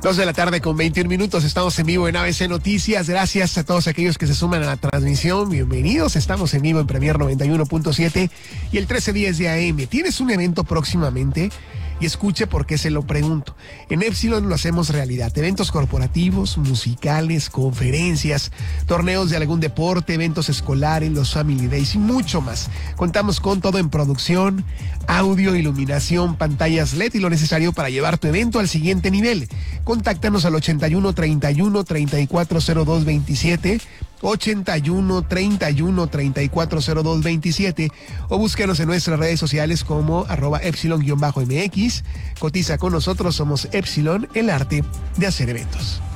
2:21 p.m. Estamos en vivo en ABC Noticias. Gracias a todos aquellos que se suman a la transmisión. Bienvenidos. Estamos en vivo en Premier 91.7 y el 1310 de AM. ¿Tienes un evento próximamente? Y escuche por qué se lo pregunto. En Epsilon lo hacemos realidad. Eventos corporativos, musicales, conferencias, torneos de algún deporte, eventos escolares, los Family Days y mucho más. Contamos con todo en producción, audio, iluminación, pantallas LED y lo necesario para llevar tu evento al siguiente nivel. Contáctanos al 81 31 3402 27, 81 31 3402 27 o búscanos en nuestras redes sociales como @Epsilon-MX. Cotiza con nosotros, somos Epsilon, el arte de hacer eventos.